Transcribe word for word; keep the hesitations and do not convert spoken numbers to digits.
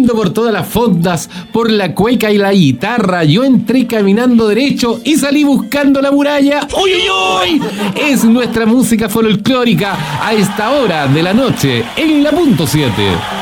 subiendo por todas las fondas, por la cueca y la guitarra. Yo entré caminando derecho y salí buscando la muralla. ¡Uy, uy, uy! Es nuestra música folclórica a esta hora de la noche en la punto siete.